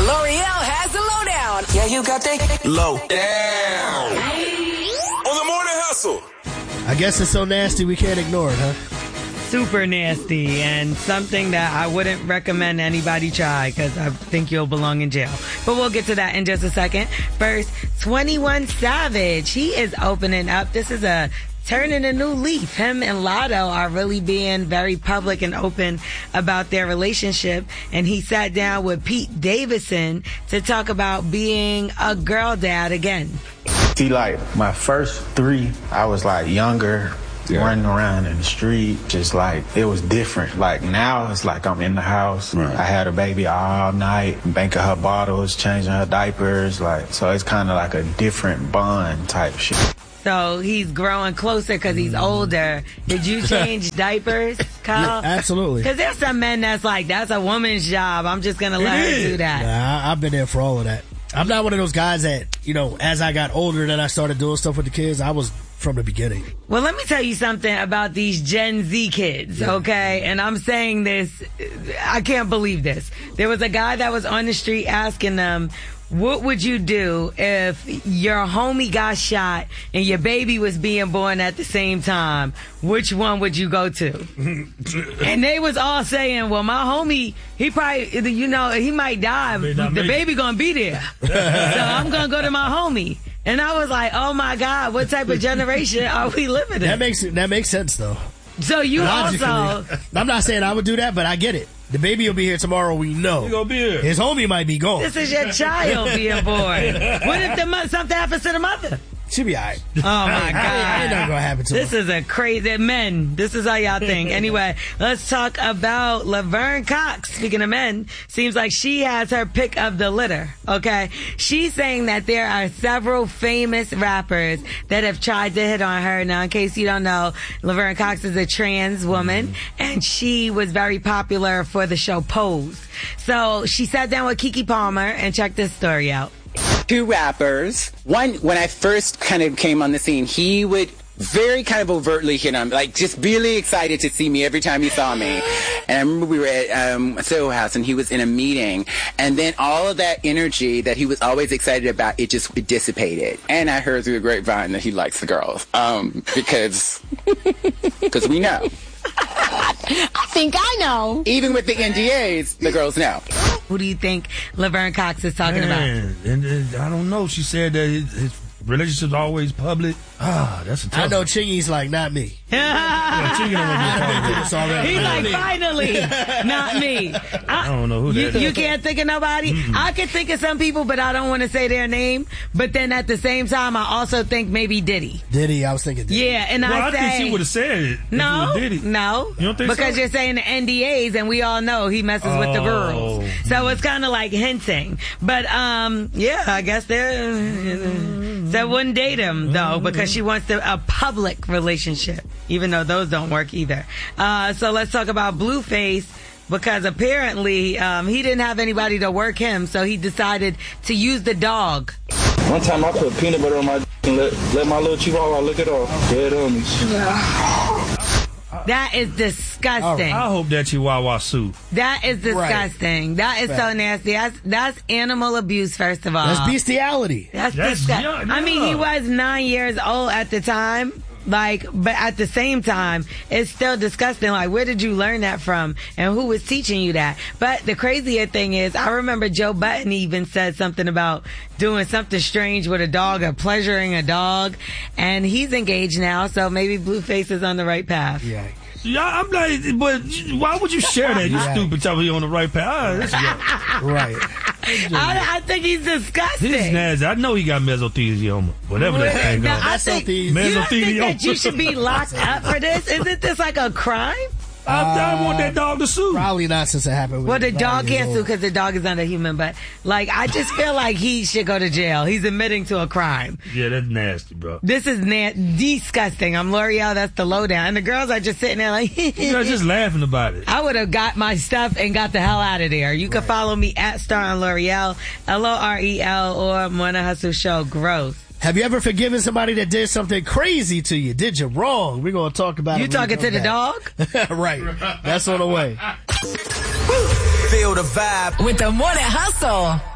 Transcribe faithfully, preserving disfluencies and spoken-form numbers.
L'Oreal has the lowdown. Yeah, you got that low down. On the Morning Hustle. I guess it's so nasty we can't ignore it, huh? Super nasty and something that I wouldn't recommend anybody try because I think you'll belong in jail. But we'll get to that in just a second. First, twenty-one Savage. He is opening up. This is a turning a new leaf. Him and Lotto are really being very public and open about their relationship. And he sat down with Pete Davidson to talk about being a girl dad again. See, like, my first three, I was, like, younger, yeah. running around in the street, just, like, it was different. Like, now it's like I'm in the house. Right. I had a baby all night, banking her bottles, changing her diapers, like, so it's kind of like a different bond type shit. So he's growing closer because he's older. Did you change diapers, Kyle? Yeah, absolutely. Because there's some men that's like, that's a woman's job. I'm just going to let her do that. Nah, I've been there for all of that. I'm not one of those guys that, you know, as I got older and I started doing stuff with the kids, I was from the beginning. Well, let me tell you something about these Gen Z kids, yeah. okay? And I'm saying this, I can't believe this. There was a guy that was on the street asking them, what would you do if your homie got shot and your baby was being born at the same time? Which one would you go to? And they was all saying, well, my homie, he probably, you know, he might die. The baby gonna be there. So I'm gonna go to my homie. And I was like, oh my God, what type of generation are we living in? That makes, that makes sense though. So you Logically, also... I'm not saying I would do that, but I get it. The baby will be here tomorrow, we know. He gonna be here. His homie might be gone. This is your child being born. What if the mo- something happens to the mother? She'll be all right. Oh, my God. Ain't nothing gonna happen to This her. is a crazy... Men, this is how y'all think. Anyway, let's talk about Laverne Cox. Speaking of men, seems like she has her pick of the litter, okay? She's saying that there are several famous rappers that have tried to hit on her. Now, in case you don't know, Laverne Cox is a trans woman, and she was very popular for the show Pose. So she sat down with Keke Palmer and checked this story out. Two rappers. One, when I first kind of came on the scene, he would very kind of overtly hit on me, like just really excited to see me every time he saw me. And I remember we were at um, a Soho House and he was in a meeting, and then all of that energy that he was always excited about, it just it dissipated. And I heard through the grapevine that he likes the girls, um, because because we know. I think I know. Even with the N D As, the girls know. Who do you think Laverne Cox is talking Man, about? And, and I don't know. She said that his, his relationship's always public. Ah, that's a tough I know one. Chingy's like, not me. Yeah, Chingy don't want to be a part of this. He's like, finally, not me. I, I don't know who that you, is. you can't think of nobody? Mm-mm. I can think of some people, but I don't want to say their name. But then at the same time, I also think maybe Diddy. Diddy, I was thinking Diddy. Yeah, and well, I, I say... think she would have said it. No, if it was Diddy. no. You don't think because so? you're saying the N D As, and we all know he messes oh. with the girls. So it's kind of like hinting. But, um, yeah, I guess they're... Uh, that wouldn't date him, though, because she wants to, a public relationship, even though those don't work either. Uh, so let's talk about Blueface, because apparently um, he didn't have anybody to work him, so he decided to use the dog. One time I put peanut butter on my d- and let, let my little chihuahua lick it off. Dead on me. That is disgusting. I hope that Chihuahua sue. That is disgusting. Right. That is right. so nasty. That's, that's animal abuse, first of all. That's bestiality. That's, that's disgusting. Yeah, yeah. I mean, he was nine years old at the time. Like, but at the same time, it's still disgusting. Like, where did you learn that from? And who was teaching you that? But the crazier thing is, I remember Joe Budden even said something about doing something strange with a dog or pleasuring a dog. And he's engaged now, so maybe Blueface is on the right path. Yeah. Yeah, I'm like, but why would you share that? You right. stupid. Tell me you're on the right path. Ah, right. I, I think he's disgusting. He's nasty. I know he got mesothelioma. Whatever that thing now, goes. I think, you don't think that you should be locked up for this? Isn't this like a crime? I, I want that dog to sue. Probably not since it happened. Well, the dog can't sue because the dog is not a human, but like, I just feel like he should go to jail. He's admitting to a crime. Yeah, that's nasty, bro. This is na- disgusting. I'm L'Oreal. That's the lowdown. And the girls are just sitting there like, you're just laughing about it. I would have got my stuff and got the hell out of there. You can right. follow me at Star on L'Oreal, L O R E L, or Morning Hustle Show. Gross. Have you ever forgiven somebody that did something crazy to you? Did you wrong? We're going to talk about you it. You talking to the back. dog? Right. That's on the way. Feel the vibe with the Morning Hustle.